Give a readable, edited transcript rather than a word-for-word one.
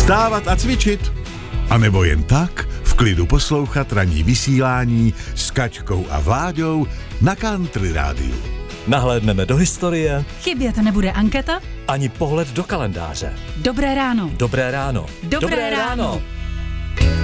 Vstávat a cvičit. A nebo jen tak v klidu poslouchat ranní vysílání s Kačkou a Vláďou na Country Rádiu. Nahlédneme do historie. Chybět nebude anketa. Ani pohled do kalendáře. Dobré ráno. Dobré ráno. Dobré ráno.